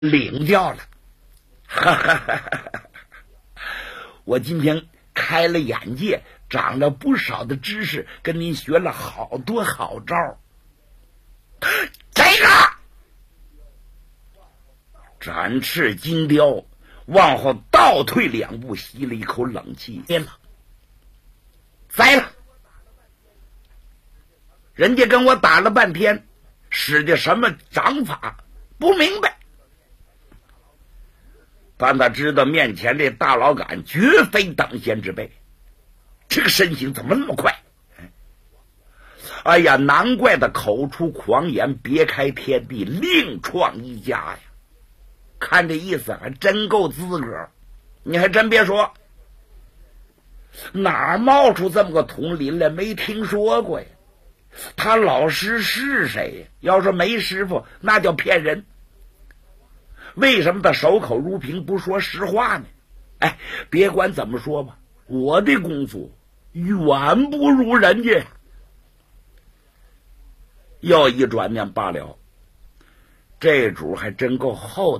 领教了。哈哈哈哈！我今天开了眼界，长了不少的知识，跟您学了好多好招。这个展翅金雕往后倒退2步，吸了一口冷气，栽了。人家跟我打了半天，使的什么掌法不明白，但他知道面前这大老杆绝非等闲之辈，这个身形怎么那么快？哎呀，难怪他口出狂言，别开天地，另创一家呀！看这意思还真够资格，你还真别说，哪儿冒出这么个统领来？没听说过呀。他老师是谁呀？要是没师傅，那叫骗人。为什么他守口如瓶，不说实话呢？哎，别管怎么说吧，我的功夫远不如人家。要一转念罢了，这主还真够厚道。